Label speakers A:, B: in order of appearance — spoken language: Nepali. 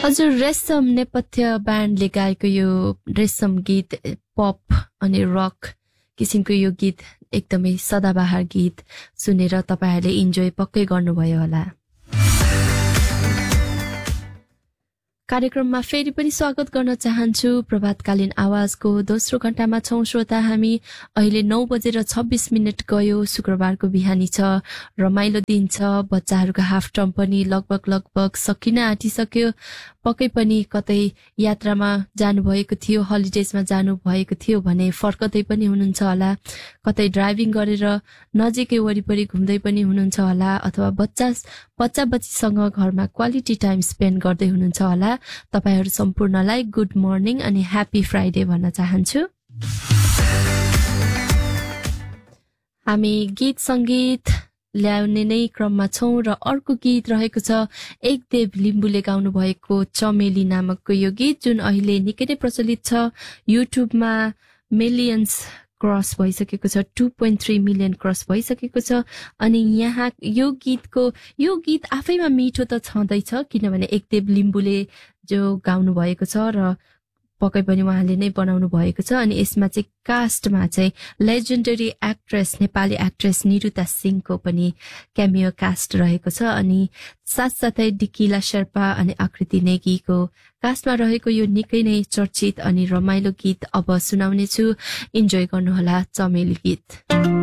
A: हजुर रेशम नेपथ्य ब्यान्डले गाएको यो रेशम गीत पप अनि रक किसिमको यो गीत एकदमै सदाबहार गीत सुनेर तपाईहरुले इन्जोय पक्कै गर्नुभयो होला। कार्यक्रममा फेरि पनि स्वागत गर्न चाहन्छु। प्रभातकालीन आवाजको दोस्रो घण्टामा छौं श्रोता हामी। अहिले 9:26 गयो। शुक्रबारको बिहानी छ, रमाइलो दिन छ। बच्चाहरूको हाफ टर्म पनि लगभग सकिन आँटिसक्यो। पक्कै पनि कतै यात्रामा जानुभएको थियो, हलिडेजमा जानुभएको थियो भने फर्कदै पनि हुनुहुन्छ होला। कतै ड्राइभिङ गरेर नजिकै वरिपरि घुम्दै पनि हुनुहुन्छ होला, अथवा बच्चाबच्चीसँग घरमा क्वालिटी टाइम स्पेन्ड गर्दै हुनुहुन्छ होला। तपाईहरु सम्पूर्णलाई गुड मर्निङ अनि ह्यापी फ्राइडे भन्न चाहन्छु। हामी गीत संगीत ल्याउने नै क्रममा छौं र अर्को गीत रहेको छ एकदेव लिम्बुले गाउनु भएको चमेली नामकको यो गीत, जुन अहिले निकै नै प्रचलित छ। युट्युबमा मिलियन्स क्रस भइसकेको छ, 2.3 मिलियन क्रस भइसकेको छ। अनि यहाँ यो गीत आफैमा मिठो त छँदैछ, किनभने एकदेव लिम्बुले जो गाउनु भएको छ र पक्कै पनि उहाँले नै बनाउनु भएको छ। अनि यसमा चाहिँ कास्टमा चाहिँ legendary actress, Nepali actress Niruta सिंहको पनि क्यामियो कास्ट रहेको छ। अनि साथसाथै डिकिला शेर्पा अनि आकृति नेगीको कास्टमा रहेको यो निकै नै चर्चित अनि रमाइलो गीत अब सुनाउने छु। इन्जोय गर्नुहोला चमेली गीत।